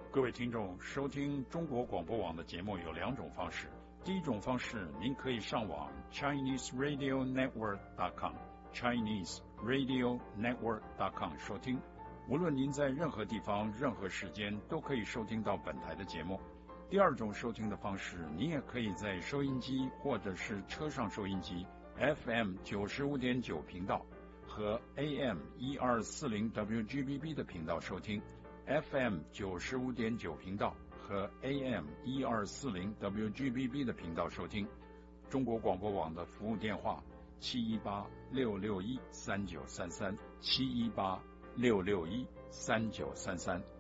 各位听众，收听中国广播网的节目有两种方式。第一种方式，您可以上网 ChineseRadioNetwork.com 收听。无论您在任何地方、任何时间，都可以收听到本台的节目。第二种收听的方式，您也可以在收音机或者是车上收音机 FM 95.9频道和 AM 1240 WGBB 的频道收听。FM 95.9频道和 AM 1240 WGBB 的频道收听。中国广播网的服务电话718-661-3933 718-661-3933。